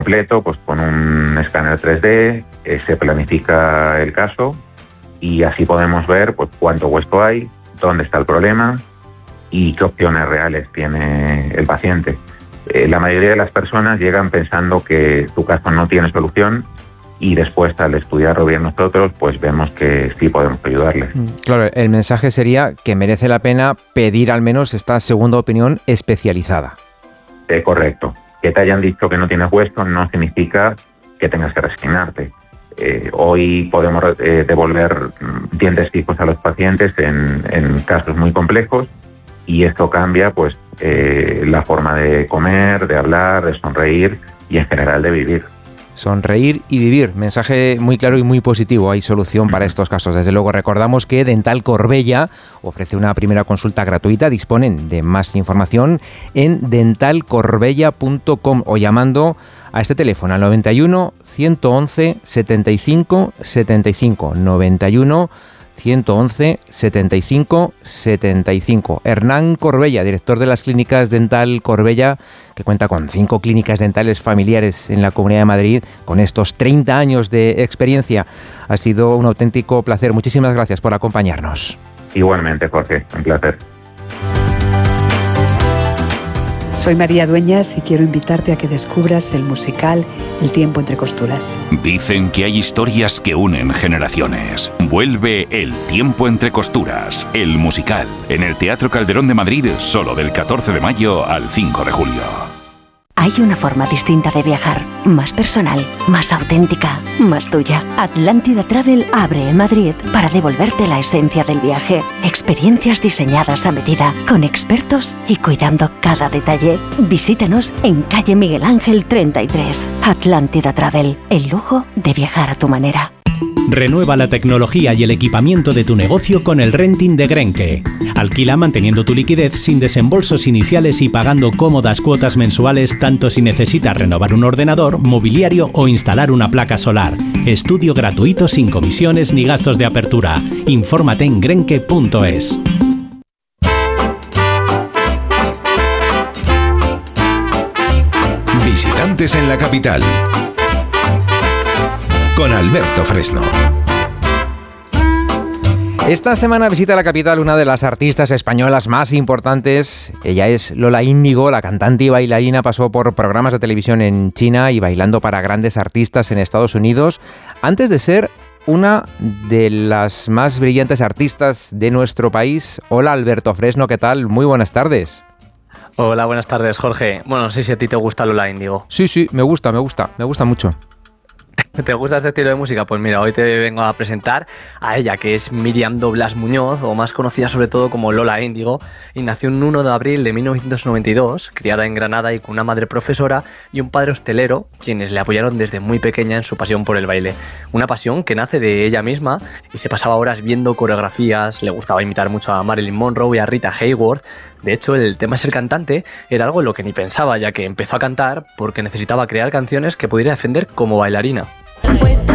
completo, pues con un escáner 3D, se planifica el caso y así podemos ver pues cuánto hueso hay, dónde está el problema y qué opciones reales tiene el paciente. La mayoría de las personas llegan pensando que su caso no tiene solución y después, al estudiarlo bien nosotros, pues vemos que sí podemos ayudarles. Claro, el mensaje sería que merece la pena pedir al menos esta segunda opinión especializada. Correcto. Que te hayan dicho que no tienes hueso no significa que tengas que resignarte. Hoy podemos devolver dientes fijos a los pacientes en casos muy complejos y esto cambia pues la forma de comer, de hablar, de sonreír y en general de vivir. Sonreír y vivir, mensaje muy claro y muy positivo. Hay solución para estos casos. Desde luego, recordamos que Dental Corbella ofrece una primera consulta gratuita. Disponen de más información en dentalcorbella.com o llamando a este teléfono al 91 111 75 75 91 111 75 75. Hernán Corbella, director de las clínicas Dental Corbella, que cuenta con 5 clínicas dentales familiares en la Comunidad de Madrid, con estos 30 años de experiencia. Ha sido un auténtico placer. Muchísimas gracias por acompañarnos. Igualmente, Jorge, un placer. Soy María Dueñas y quiero invitarte a que descubras el musical El tiempo entre costuras. Dicen que hay historias que unen generaciones. Vuelve El tiempo entre costuras, el musical, en el Teatro Calderón de Madrid, solo del 14 de mayo al 5 de julio. Hay una forma distinta de viajar, más personal, más auténtica, más tuya. Atlántida Travel abre en Madrid para devolverte la esencia del viaje. Experiencias diseñadas a medida, con expertos y cuidando cada detalle. Visítanos en calle Miguel Ángel 33. Atlántida Travel, el lujo de viajar a tu manera. Renueva la tecnología y el equipamiento de tu negocio con el renting de Grenke. Alquila manteniendo tu liquidez sin desembolsos iniciales y pagando cómodas cuotas mensuales tanto si necesitas renovar un ordenador, mobiliario o instalar una placa solar. Estudio gratuito sin comisiones ni gastos de apertura. Infórmate en grenke.es. Visitantes en la capital. Con Alberto Fresno. Esta semana visita la capital una de las artistas españolas más importantes. Ella es Lola Índigo, la cantante y bailarina. Pasó por programas de televisión en China y bailando para grandes artistas en Estados Unidos, antes de ser una de las más brillantes artistas de nuestro país. Hola, Alberto Fresno, ¿qué tal? Muy buenas tardes. Hola, buenas tardes, Jorge. Bueno, no sé si a ti te gusta Lola Índigo. Sí, me gusta mucho. ¿Te gusta este estilo de música? Pues mira, hoy te vengo a presentar a ella, que es Míriam Doblas Muñoz, o más conocida sobre todo como Lola Índigo, y nació el 1 de abril de 1992, criada en Granada y con una madre profesora y un padre hostelero, quienes le apoyaron desde muy pequeña en su pasión por el baile. Una pasión que nace de ella misma y se pasaba horas viendo coreografías, le gustaba imitar mucho a Marilyn Monroe y a Rita Hayworth. De hecho, el tema de ser cantante era algo en lo que ni pensaba, ya que empezó a cantar porque necesitaba crear canciones que pudiera defender como bailarina. Fue